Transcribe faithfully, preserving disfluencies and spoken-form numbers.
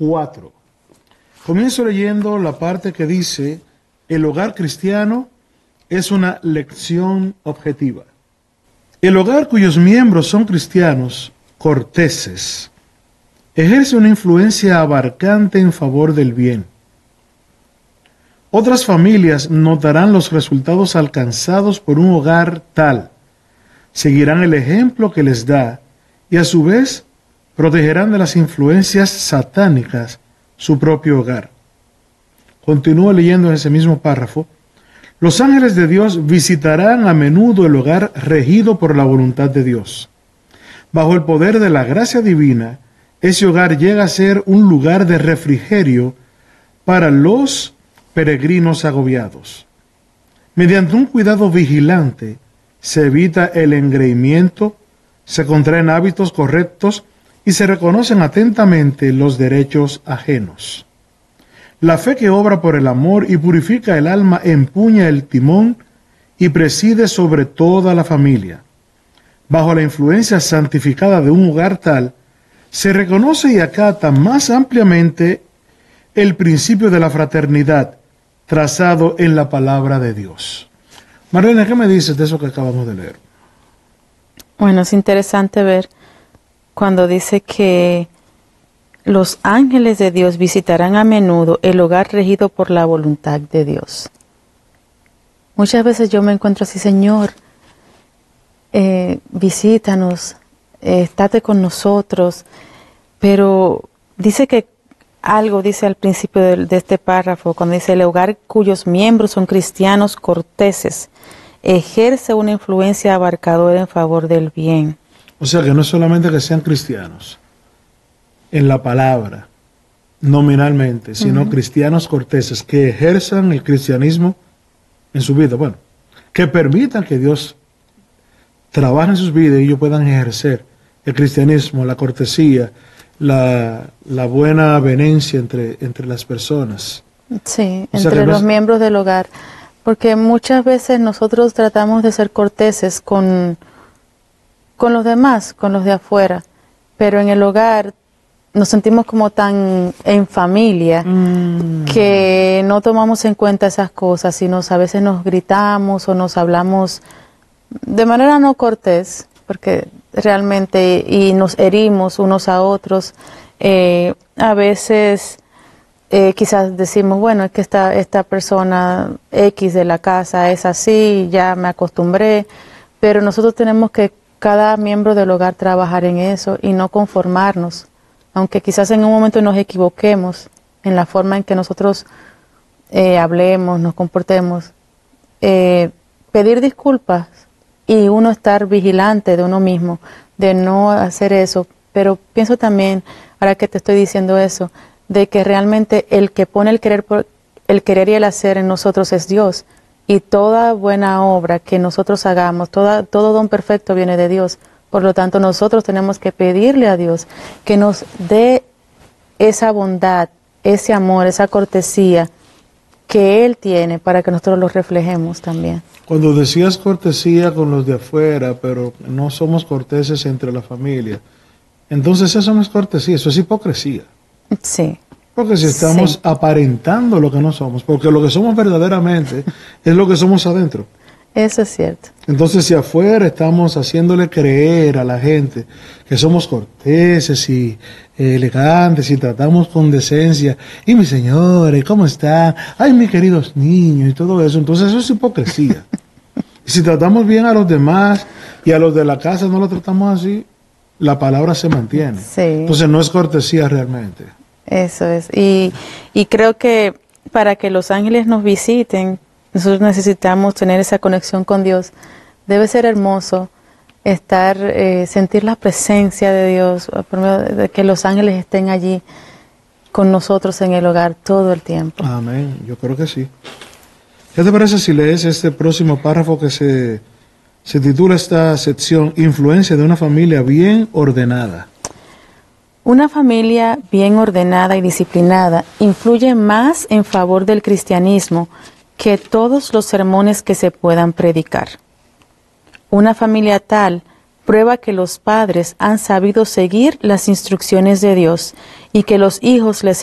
cuatro. Comienzo leyendo la parte que dice: el hogar cristiano es una lección objetiva. El hogar cuyos miembros son cristianos, corteses, ejerce una influencia abarcante en favor del bien. Otras familias notarán los resultados alcanzados por un hogar tal, seguirán el ejemplo que les da y a su vez protegerán de las influencias satánicas su propio hogar. Continúo leyendo en ese mismo párrafo: los ángeles de Dios visitarán a menudo el hogar regido por la voluntad de Dios. Bajo el poder de la gracia divina, ese hogar llega a ser un lugar de refrigerio para los peregrinos agobiados. Mediante un cuidado vigilante, se evita el engreimiento, se contraen hábitos correctos y se reconocen atentamente los derechos ajenos. La fe que obra por el amor y purifica el alma empuña el timón y preside sobre toda la familia. Bajo la influencia santificada de un hogar tal, se reconoce y acata más ampliamente el principio de la fraternidad trazado en la palabra de Dios. Marlene, ¿qué me dices de eso que acabamos de leer? Bueno, es interesante ver cuando dice que los ángeles de Dios visitarán a menudo el hogar regido por la voluntad de Dios. Muchas veces yo me encuentro así: Señor, eh, visítanos, eh, estate con nosotros, pero dice que algo dice al principio de, de este párrafo, cuando dice: el hogar cuyos miembros son cristianos corteses, ejerce una influencia abarcadora en favor del bien. O sea, que no es solamente que sean cristianos en la palabra, nominalmente, sino uh-huh. cristianos corteses que ejerzan el cristianismo en su vida. Bueno, que permitan que Dios trabaje en sus vidas y ellos puedan ejercer el cristianismo, la cortesía, la, la buena avenencia entre, entre las personas. Sí, o sea, entre no los es... miembros del hogar. Porque muchas veces nosotros tratamos de ser corteses con, con los demás, con los de afuera, pero en el hogar nos sentimos como tan en familia mm. que no tomamos en cuenta esas cosas, sino a veces nos gritamos o nos hablamos de manera no cortés, porque realmente y nos herimos unos a otros. Eh, a veces eh, quizás decimos, bueno, es que esta, esta persona X de la casa es así, ya me acostumbré, pero nosotros tenemos que cada miembro del hogar trabajar en eso y no conformarnos. Aunque quizás en un momento nos equivoquemos en la forma en que nosotros eh, hablemos, nos comportemos, eh, pedir disculpas y uno estar vigilante de uno mismo, de no hacer eso. Pero pienso también, ahora que te estoy diciendo eso, de que realmente el que pone el querer, por, el querer y el hacer en nosotros es Dios. Y toda buena obra que nosotros hagamos, toda, todo don perfecto viene de Dios. Por lo tanto, nosotros tenemos que pedirle a Dios que nos dé esa bondad, ese amor, esa cortesía que Él tiene para que nosotros lo reflejemos también. Cuando decías cortesía con los de afuera, pero no somos corteses entre la familia, entonces eso no es cortesía, eso es hipocresía. Sí. Porque si estamos sí. aparentando lo que no somos, porque lo que somos verdaderamente es lo que somos adentro. Eso es cierto. Entonces, si afuera estamos haciéndole creer a la gente que somos corteses y eh, elegantes y tratamos con decencia, y mis señores, ¿cómo están? Ay, mis queridos niños y todo eso, entonces eso es hipocresía. Y si tratamos bien a los demás y a los de la casa no lo tratamos así, la palabra se mantiene. Sí. Entonces no es cortesía realmente. Eso es. Y, y creo que para que los ángeles nos visiten, nosotros necesitamos tener esa conexión con Dios. Debe ser hermoso estar, eh, sentir la presencia de Dios, por medio de que los ángeles estén allí con nosotros en el hogar todo el tiempo. Amén, yo creo que sí. ¿Qué te parece si lees este próximo párrafo que se, se titula esta sección, Influencia de una familia bien ordenada? Una familia bien ordenada y disciplinada influye más en favor del cristianismo que todos los sermones que se puedan predicar. Una familia tal prueba que los padres han sabido seguir las instrucciones de Dios y que los hijos les